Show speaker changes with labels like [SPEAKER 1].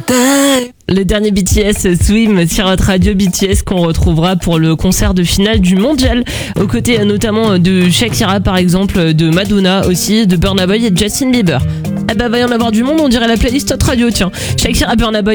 [SPEAKER 1] Le dernier BTS Swim sur notre radio, BTS qu'on retrouvera pour le concert de finale du mondial, aux côtés notamment de Shakira par exemple, de Madonna aussi, de Burna Boy et de Justin Bieber. Ah bah va y en avoir du monde, on dirait la playlist Hot Radio, tiens. Shakira, Burna Boy